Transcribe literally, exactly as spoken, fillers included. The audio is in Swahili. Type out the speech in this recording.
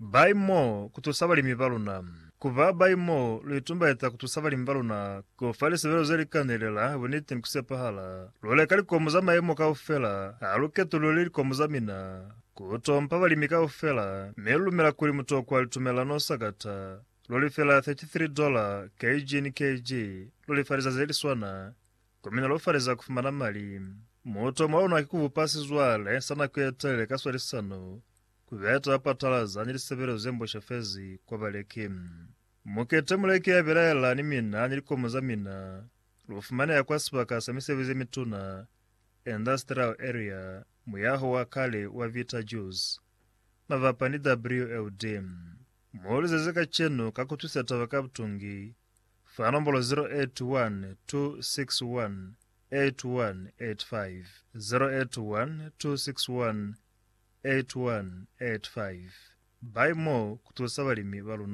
Buy more kutusaba limi baluna. Kuva buy more litumba eta kutusaba limi baluna. Kufali severo zeli kandelela weniti nkusepa hala. Lole kali komuza maemo ka ufela. Aluke tuloli komuza mina. Kutompa balimi ka ufela. Melu mela kuli mutoko alitumela no sagata. Loli fela thirty-three dollars kg ni kg. Loli fariza zeli swana. Kumina lo fariza kufumana mali. Moto mauna kikuvu pasi zwale sana kuyetele kaswali sano. Kuveta patala zanyili severo zembo shafezi kwa baleki. Mukete muleki ya virayala ni mina niliko muza mina. Lufumane ya kwa spaka samisevizi mituna. Industrial area muyaho wakale wa Vita Juice. Mavapani W L D. Mwoli zezeka chenu kakutuseta wakabutungi. Fanombolo zero eight one two six one eight one eight five zero eight one two six one eight one eight five. Buy more kutusaba limi baluna.